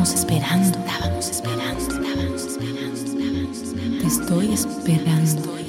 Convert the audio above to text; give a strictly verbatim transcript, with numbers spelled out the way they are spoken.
estábamos esperando, estábamos esperando, estábamos esperando, estábamos esperando. Te estoy esperando.